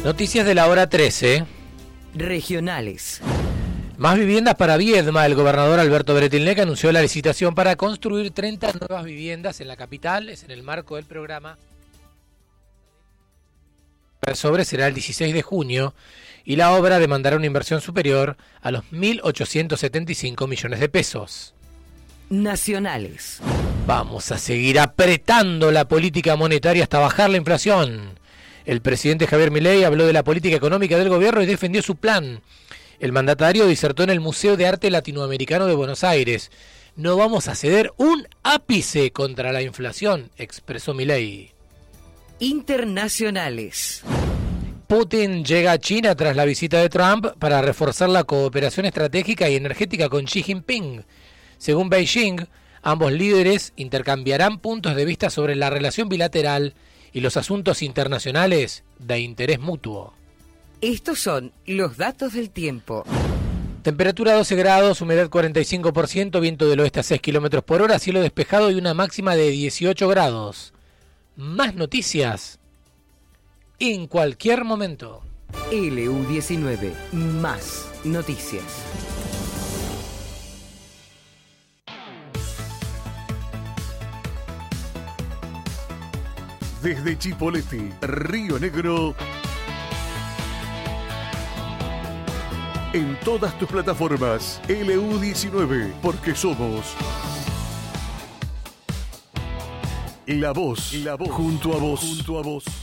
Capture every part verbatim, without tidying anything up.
Noticias de la hora trece. Regionales. Más viviendas para Viedma. El gobernador Alberto Bretilnec anunció la licitación para construir treinta nuevas viviendas en la capital. Es en el marco del programa. El sobre será el dieciséis de junio y la obra demandará una inversión superior a los mil ochocientos setenta y cinco millones de pesos. Nacionales. Vamos a seguir apretando la política monetaria hasta bajar la inflación. El presidente Javier Milei habló de la política económica del gobierno y defendió su plan. El mandatario disertó en el Museo de Arte Latinoamericano de Buenos Aires. No vamos a ceder un ápice contra la inflación, expresó Milei. Internacionales. Putin llega a China tras la visita de Trump para reforzar la cooperación estratégica y energética con Xi Jinping. Según Beijing, ambos líderes intercambiarán puntos de vista sobre la relación bilateral y los asuntos internacionales de interés mutuo. Estos son los datos del tiempo. Temperatura doce grados, humedad cuarenta y cinco por ciento, viento del oeste a seis kilómetros por hora, cielo despejado y una máxima de dieciocho grados. Más noticias en cualquier momento. L U diecinueve, más noticias. Desde Chipoleti, Río Negro, en todas tus plataformas, L U diecinueve, porque somos la voz, la voz, junto a vos, junto a vos.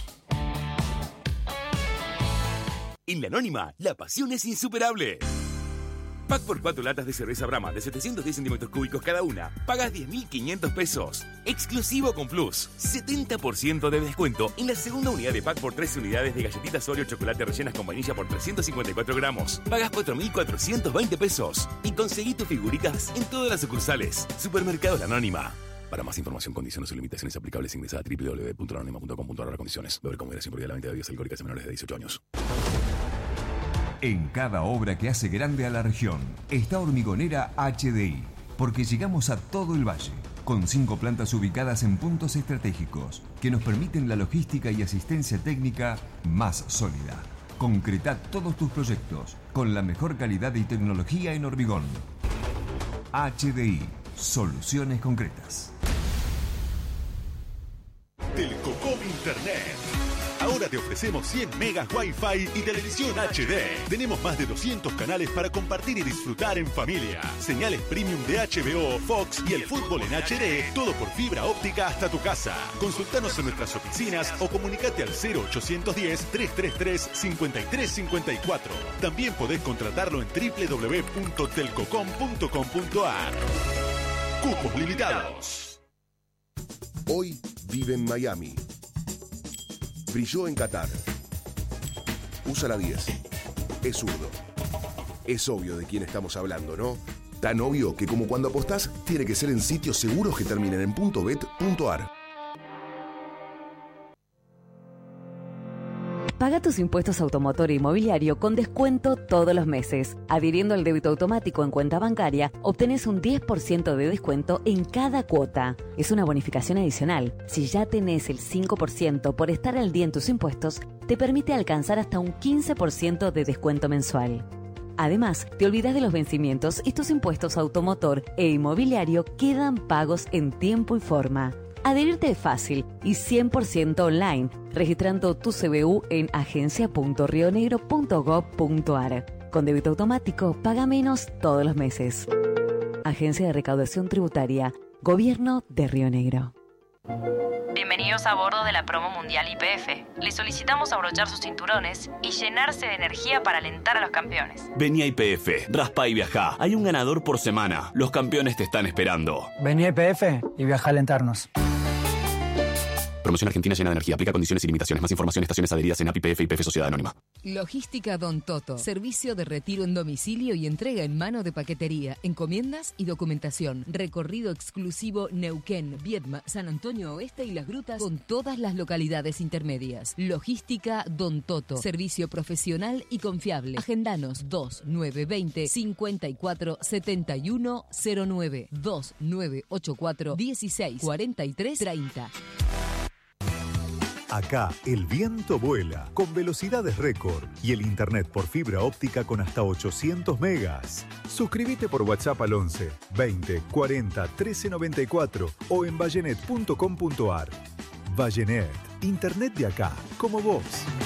En La Anónima, la pasión es insuperable. Pack por cuatro latas de cerveza Brahma de setecientos diez centímetros cúbicos cada una. Pagas diez mil quinientos pesos. Exclusivo con Plus. setenta por ciento de descuento en la segunda unidad de pack por tres unidades de galletitas Oreo chocolate rellenas con vainilla por trescientos cincuenta y cuatro gramos. Pagas cuatro mil cuatrocientos veinte pesos. Y conseguí tus figuritas en todas las sucursales. Supermercado La Anónima. Para más información, condiciones y limitaciones aplicables, ingresa a doble u doble u doble u punto la anónima punto com punto a r. Condiciones. Beber con moderación por la venta de bebidas alcohólicas a menores de dieciocho años. En cada obra que hace grande a la región está Hormigonera H D I, porque llegamos a todo el valle, con cinco plantas ubicadas en puntos estratégicos que nos permiten la logística y asistencia técnica más sólida. Concreta todos tus proyectos con la mejor calidad y tecnología en hormigón. H D I, soluciones concretas. Telcocom Internet. Ahora te ofrecemos cien megas Wi-Fi y televisión H D. Tenemos más de doscientos canales para compartir y disfrutar en familia. Señales premium de H B O, Fox y el fútbol en H D. Todo por fibra óptica hasta tu casa. Consultanos en nuestras oficinas o comunicate al cero ochocientos diez, trescientos treinta y tres, cincuenta y tres cincuenta y cuatro. También podés contratarlo en doble u doble u doble u punto telcocom punto com punto a r. Cupos limitados. Hoy vive en Miami. Brilló en Qatar. Usa la diez. Es zurdo. Es obvio de quién estamos hablando, ¿no? Tan obvio que como cuando apostás, tiene que ser en sitios seguros que terminen en .bet punto a r. Paga tus impuestos automotor e inmobiliario con descuento todos los meses. Adhiriendo al débito automático en cuenta bancaria, obtenés un diez por ciento de descuento en cada cuota. Es una bonificación adicional. Si ya tenés el cinco por ciento por estar al día en tus impuestos, te permite alcanzar hasta un quince por ciento de descuento mensual. Además, te olvidas de los vencimientos y tus impuestos automotor e inmobiliario quedan pagos en tiempo y forma. Adherirte es fácil y cien por ciento online, registrando tu C B U en agencia punto rionegro punto gob punto a r. Con débito automático, paga menos todos los meses. Agencia de Recaudación Tributaria, Gobierno de Río Negro. Bienvenidos a bordo de la promo mundial Y P F. Les solicitamos abrochar sus cinturones y llenarse de energía para alentar a los campeones. Vení a Y P F, raspa y viajá. Hay un ganador por semana. Los campeones te están esperando. Vení a Y P F y viaja a alentarnos. Promoción Argentina llena de energía. Aplica condiciones y limitaciones. Más información, estaciones adheridas en A P I P F y P F Sociedad Anónima. Logística Don Toto. Servicio de retiro en domicilio y entrega en mano de paquetería, encomiendas y documentación. Recorrido exclusivo Neuquén, Viedma, San Antonio Oeste y Las Grutas con todas las localidades intermedias. Logística Don Toto. Servicio profesional y confiable. Agendanos dos nueve dos cero, cinco cuatro siete uno cero nueve dos nueve ocho cuatro uno seis cuatro tres tres cero. Acá el viento vuela con velocidades récord y el internet por fibra óptica con hasta ochocientos megas. Suscríbete por WhatsApp al once veinte cuarenta trece noventa y cuatro o en vallenet punto com punto ar. Vallenet, internet de acá, como vos.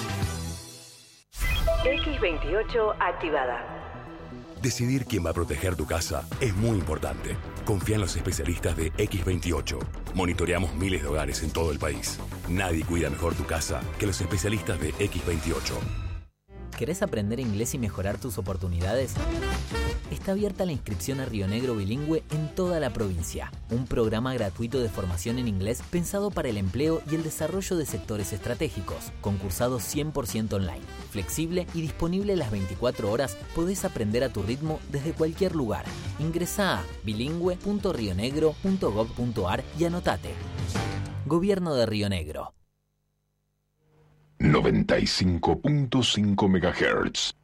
equis veintiocho activada. Decidir quién va a proteger tu casa es muy importante. Confía en los especialistas de equis veintiocho. Monitoreamos miles de hogares en todo el país. Nadie cuida mejor tu casa que los especialistas de equis veintiocho. ¿Querés aprender inglés y mejorar tus oportunidades? Está abierta la inscripción a Río Negro Bilingüe en toda la provincia. Un programa gratuito de formación en inglés pensado para el empleo y el desarrollo de sectores estratégicos. Concursado cien por ciento online. Flexible y disponible las veinticuatro horas, podés aprender a tu ritmo desde cualquier lugar. Ingresá a bilingüe punto rionegro punto gob punto ar y anotate. Gobierno de Río Negro. noventa y cinco punto cinco megahertz.